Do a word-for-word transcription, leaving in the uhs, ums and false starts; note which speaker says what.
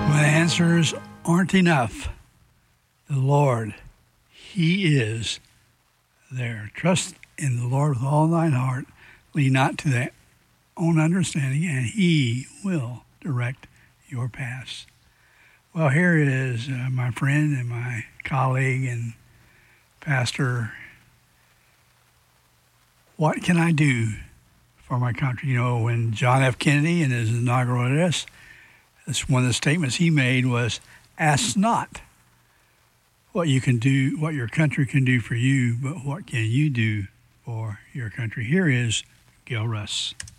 Speaker 1: When answers aren't enough, the Lord, He is there. Trust in the Lord with all thine heart. Lean not to thy own understanding, and He will direct your paths. Well, here is uh, my friend and my colleague and pastor. What can I do for my country? You know, when John F. Kennedy in his inaugural address, that's one of the statements he made was, ask not what you can do, what your country can do for you, but what can you do for your country? Here is Gil Russ.